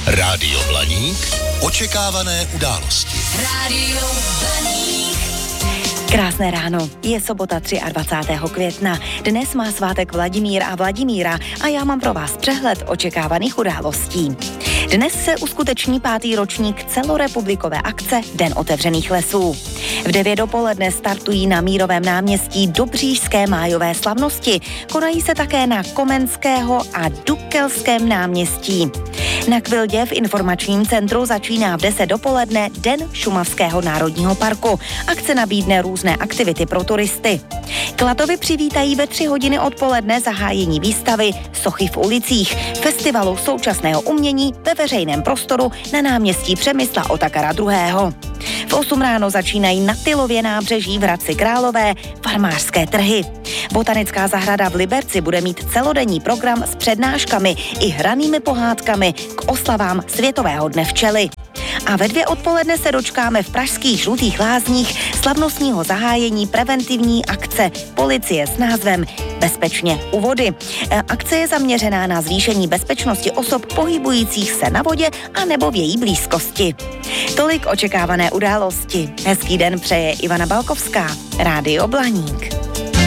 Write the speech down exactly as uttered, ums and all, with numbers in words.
Rádio Blaník. Očekávané události. Rádio Blaník. Krásné ráno, je sobota dvacátého třetího května. Dnes má svátek Vladimír a Vladimíra a já mám pro vás přehled očekávaných událostí. Dnes se uskuteční pátý ročník celorepublikové akce Den otevřených lesů. V devět dopoledne startují na Mírovém náměstí Dobříšské májové slavnosti. Konají se také na Komenského a Dukkelském náměstí. Na Kvildě v informačním centru začíná v deset dopoledne Den Šumavského národního parku. Akce nabídne různé aktivity pro turisty. Klatovy přivítají ve tři hodiny odpoledne zahájení výstavy Sochy v ulicích, festivalu současného umění ve veřejném prostoru na náměstí Přemysla Otakara druhého. V osm ráno začínají na Tylově nábřeží v Hradci Králové farmářské trhy. Botanická zahrada v Liberci bude mít celodenní program s přednáškami i hranými pohádkami k oslavám Světového dne včely. A ve dvě odpoledne se dočkáme v pražských Žlutých lázních slavnostního zahájení preventivní akce policie s názvem Bezpečně u vody. Akce je zaměřená na zvýšení bezpečnosti osob pohybujících se na vodě a nebo v její blízkosti. Tolik očekávané události. Hezký den přeje Ivana Balkovská, Rádio Blaník.